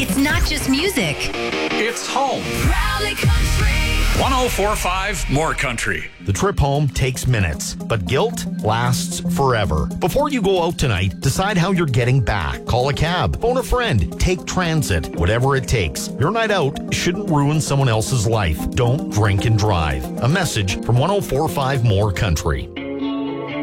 It's not just music. It's home. Rally Country. 104.5 More Country. The trip home takes minutes, but guilt lasts forever. Before you go out tonight, decide how you're getting back. Call a cab, phone a friend, take transit, whatever it takes. Your night out shouldn't ruin someone else's life. Don't drink and drive. A message from 104.5 More Country.